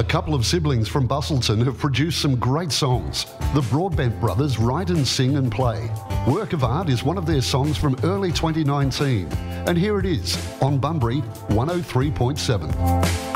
A couple of siblings from Bustleton have produced some great songs. The Broadbent Brothers write and sing and play. Work of Art is one of their songs from early 2019. And here it is on Bunbury 103.7.